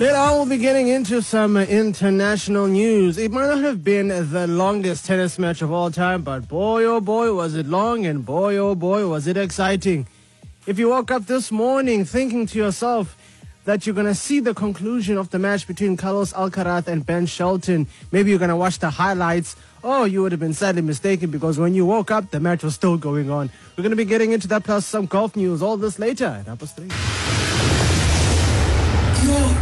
Now we'll be getting into some international news. It might not have been the longest tennis match of all time, but boy oh boy was it long, and boy oh boy was it exciting. If you woke up this morning thinking to yourself that you're going to see the conclusion of the match between Carlos Alcaraz and Ben Shelton, maybe you're going to watch the highlights, oh, you would have been sadly mistaken, because when you woke up, the match was still going on. We're going to be getting into that plus some golf news. All this later at Upper 3.